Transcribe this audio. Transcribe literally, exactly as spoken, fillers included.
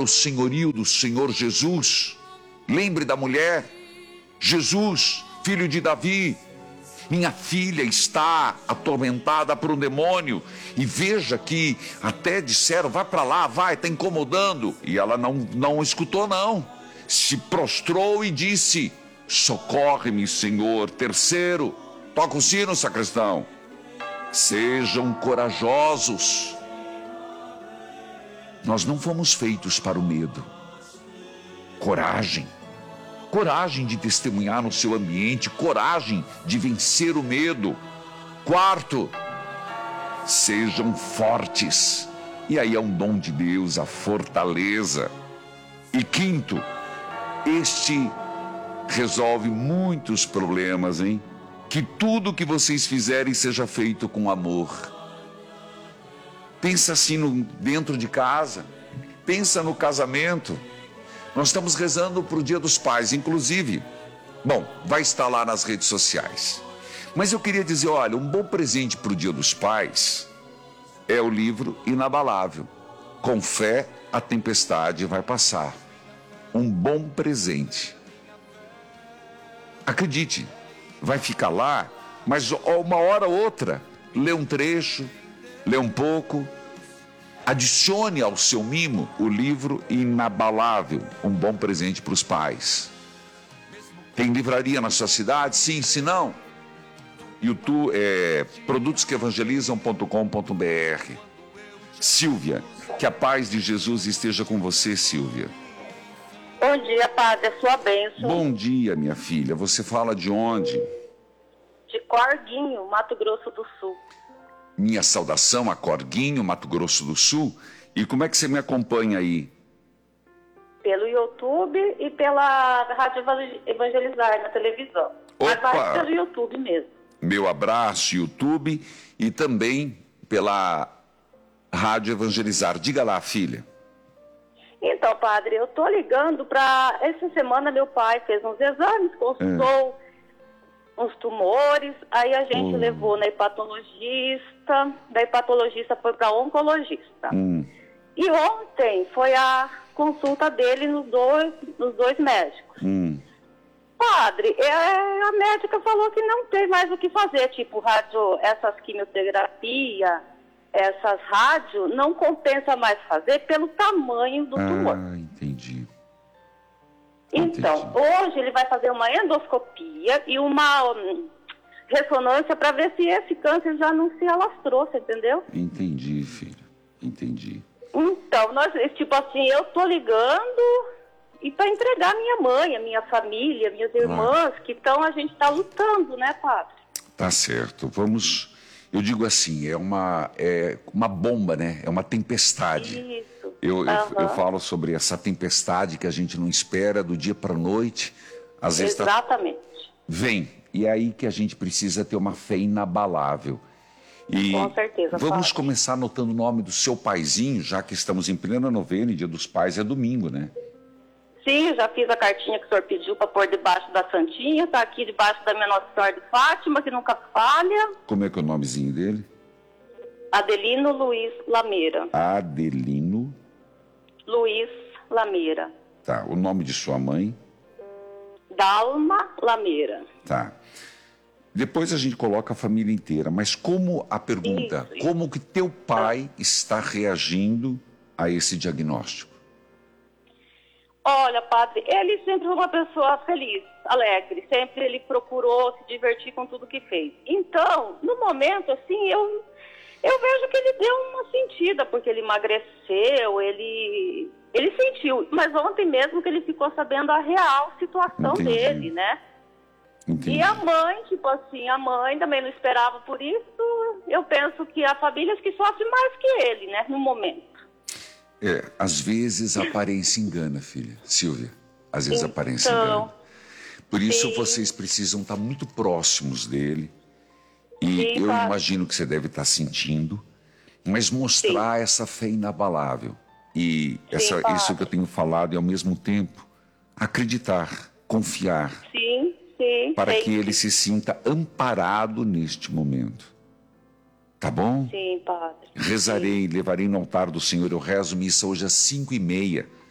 o senhorio do Senhor Jesus. Lembre da mulher. Jesus, filho de Davi, minha filha está atormentada por um demônio. E veja que até disseram, vai para lá, vai, está incomodando. E ela não, não escutou não. Se prostrou e disse, socorre-me, Senhor. Terceiro, toca o sino, sacristão. Sejam corajosos. Nós não fomos feitos para o medo. Coragem. Coragem de testemunhar no seu ambiente. Coragem de vencer o medo. Quarto, sejam fortes. E aí é um dom de Deus, a fortaleza. E quinto, este resolve muitos problemas, hein? Que tudo que vocês fizerem seja feito com amor. Pensa assim no, dentro de casa. Pensa no casamento. Nós estamos rezando para o Dia dos Pais, inclusive. Bom, vai estar lá nas redes sociais. Mas eu queria dizer, olha, um bom presente para o Dia dos Pais é o livro Inabalável. Com fé, a tempestade vai passar. Um bom presente. Acredite, vai ficar lá, mas uma hora ou outra, lê um trecho, lê um pouco. Adicione ao seu mimo o livro Inabalável, um bom presente para os pais. Tem livraria na sua cidade? Sim, se não, YouTube, é, produtos que evangelizam ponto com ponto br. Silvia, que a paz de Jesus esteja com você, Silvia. Bom dia, padre, a sua bênção. Bom dia, minha filha. Você fala de onde? De Corguinho, Mato Grosso do Sul. Minha saudação a Corguinho, Mato Grosso do Sul. E como é que você me acompanha aí? Pelo YouTube e pela Rádio Evangelizar na televisão. Opa. Mas vai pelo YouTube mesmo. Meu abraço, YouTube, e também pela Rádio Evangelizar. Diga lá, filha. Então, padre, eu tô ligando para... Essa semana meu pai fez uns exames, consultou é. uns tumores, aí a gente hum. levou na hepatologista, da hepatologista foi para oncologista. Hum. E ontem foi a consulta dele nos dois, nos dois médicos. Hum. Padre, é, a médica falou que não tem mais o que fazer, tipo, rádio, essas quimioterapia, essas rádios, não compensa mais fazer pelo tamanho do tumor. Ah, entendi. Então, entendi. Hoje ele vai fazer uma endoscopia e uma um, ressonância para ver se esse câncer já não se alastrou, você entendeu? Entendi, filho, entendi. Então, nós, tipo assim, eu tô ligando e para entregar minha mãe, a minha família, minhas irmãs, que estão, a gente está lutando, né, padre? Tá certo, vamos... Eu digo assim, é uma, é uma bomba, né? É uma tempestade. Isso. Eu, uhum. eu, eu falo sobre essa tempestade que a gente não espera do dia para a noite. Às vezes Exatamente. Tá... Vem. E é aí que a gente precisa ter uma fé inabalável. E com certeza. Vamos padre. começar anotando o nome do seu paizinho, já que estamos em plena novena e Dia dos Pais é domingo, né? Sim, já fiz a cartinha que o senhor pediu para pôr debaixo da Santinha, está aqui debaixo da minha Nossa Senhora de Fátima, que nunca falha. Como é que é o nomezinho dele? Adelino Luiz Lameira. Adelino Luiz Lameira. Tá, o nome de sua mãe? Dalma Lameira. Tá. Depois a gente coloca a família inteira, mas como a pergunta, isso, como isso. que teu pai ah. está reagindo a esse diagnóstico? Olha, padre, ele sempre foi uma pessoa feliz, alegre, sempre ele procurou se divertir com tudo que fez. Então, no momento, assim, eu, eu vejo que ele deu uma sentida, porque ele emagreceu, ele, ele sentiu. Mas ontem mesmo que ele ficou sabendo a real situação Entendi. dele, né? Entendi. E a mãe, tipo assim, a mãe também não esperava por isso. Eu penso que a família que sofre mais que ele, né, no momento. É, às vezes a aparência engana, filha. Silvia, às vezes a aparência engana. Por isso sim. vocês precisam estar muito próximos dele. E sim, eu claro. imagino que você deve estar sentindo, mas mostrar sim. essa fé inabalável. E essa, sim, isso que eu tenho falado e ao mesmo tempo acreditar, confiar. Sim, sim. Para sim. que ele se sinta amparado neste momento. Tá bom? Sim, padre. Rezarei, Sim. levarei no altar do Senhor. Eu rezo missa hoje às cinco e meia.